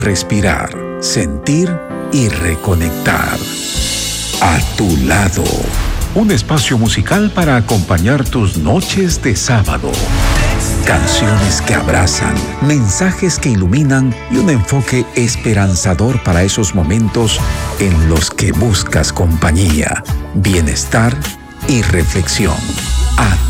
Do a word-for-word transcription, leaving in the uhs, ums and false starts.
respirar, sentir y reconectar. A tu lado. Un espacio musical para acompañar tus noches de sábado. Canciones que abrazan, mensajes que iluminan y un enfoque esperanzador para esos momentos en los que buscas compañía, bienestar y reflexión. A